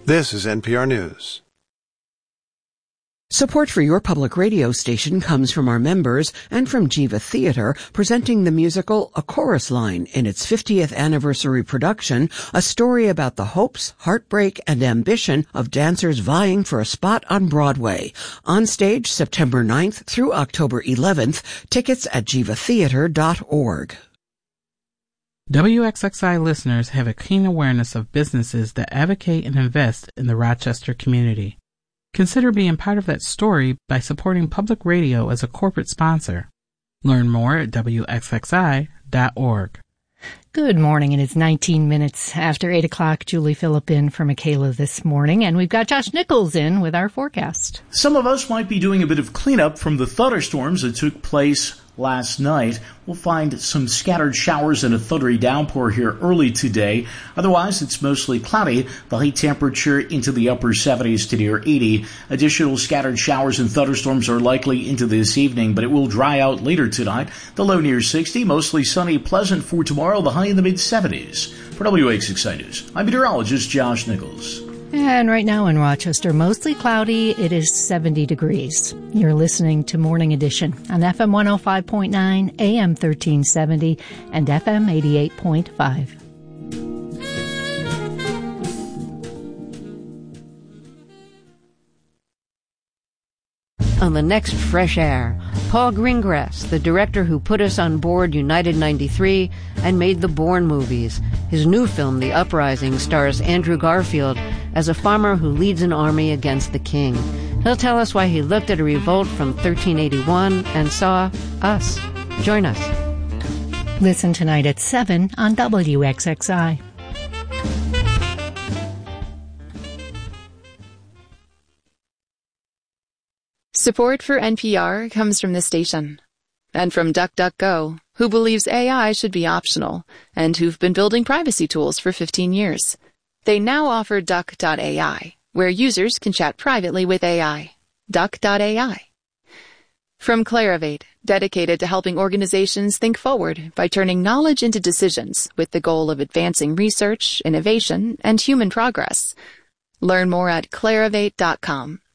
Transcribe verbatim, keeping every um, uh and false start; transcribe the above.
This is N P R News. Support for your public radio station comes from our members and from Jiva Theater, presenting the musical A Chorus Line in its fiftieth anniversary production, a story about the hopes, heartbreak, and ambition of dancers vying for a spot on Broadway. On stage September ninth through October eleventh. Tickets at jiva theater dot org. W X X I listeners have a keen awareness of businesses that advocate and invest in the Rochester community. Consider being part of that story by supporting public radio as a corporate sponsor. Learn more at W X X I dot org. Good morning, and it's nineteen minutes after eight o'clock. Julie Phillip in for Michaela this morning, and we've got Josh Nichols in with our forecast. Some of us might be doing a bit of cleanup from the thunderstorms that took place last night. We'll find some scattered showers and a thundery downpour here early today. Otherwise, it's mostly cloudy. The high temperature into the upper seventies to near eighty. Additional scattered showers and thunderstorms are likely into this evening, but it will dry out later tonight. The low near sixty, mostly sunny, pleasant for tomorrow. The high in the mid seventies. For W X X I News, I'm meteorologist Josh Nichols. And right now in Rochester, mostly cloudy. It is seventy degrees. You're listening to Morning Edition on F M one oh five point nine, A M thirteen seventy, and F M eighty-eight point five. On the next Fresh Air, Paul Greengrass, the director who put us on board United ninety-three and made the Bourne movies. His new film, The Uprising, stars Andrew Garfield as a farmer who leads an army against the king. He'll tell us why he looked at a revolt from thirteen eighty-one and saw us. Join us. Listen tonight at seven on W X X I. Support for N P R comes from this station and from DuckDuckGo, who believes A I should be optional and who've been building privacy tools for fifteen years. They now offer Duck dot A I, where users can chat privately with A I. Duck dot A I. From Clarivate, dedicated to helping organizations think forward by turning knowledge into decisions with the goal of advancing research, innovation, and human progress. Learn more at clarivate dot com.